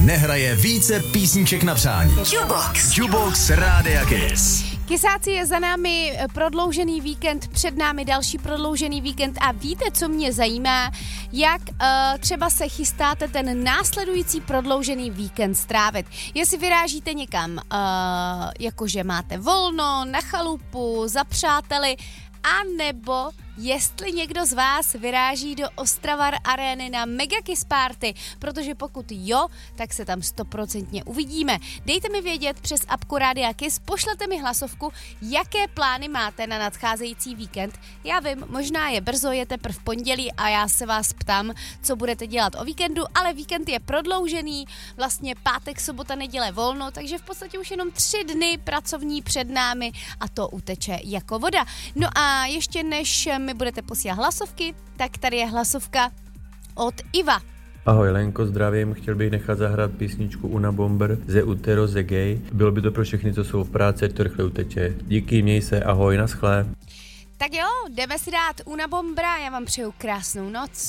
nehraje více písniček na přání. Jukebox Rádia Kiss. Kysáci, je za námi prodloužený víkend, před námi další prodloužený víkend a víte, co mě zajímá, jak třeba se chystáte ten následující prodloužený víkend strávit. Jestli vyrážíte někam, jakože máte volno, na chalupu, za přáteli, anebo jestli někdo z vás vyráží do Ostravar Arény na Mega Kiss Party, protože pokud jo, tak se tam 100% uvidíme. Dejte mi vědět přes apku Rádia Kiss, pošlete mi hlasovku, jaké plány máte na nadcházející víkend. Já vím, možná je brzo, je teprve pondělí a já se vás ptám, co budete dělat o víkendu, ale víkend je prodloužený, vlastně pátek, sobota, neděle volno, takže v podstatě už jenom 3 dny pracovní před námi a to uteče jako voda. No a ještě než mi budete posílat hlasovky, tak tady je hlasovka od Iva. Ahoj Lenko, zdravím, chtěl bych nechat zahrát písničku Una Bomber ze Utero ze Gay. Bylo by to pro všechny, co jsou v práci, to rychle uteče. Díky, měj se, ahoj, naschle. Tak jo, jdeme si dát Una Bombera, já vám přeju krásnou noc.